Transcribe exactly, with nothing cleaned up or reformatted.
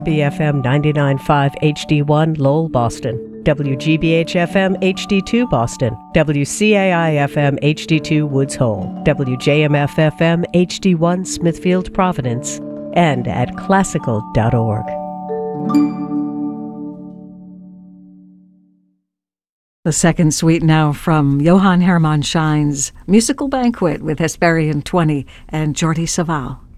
B F M ninety-nine point five H D one Lowell, Boston. W G B H F M H D two Boston. W C A I F M H D two Woods Hole. W J M F F M H D one Smithfield, Providence. And at classical dot org. The second suite now from Johann Hermann Schein's Musical Banquet with Hesperian twenty and Jordi Savall.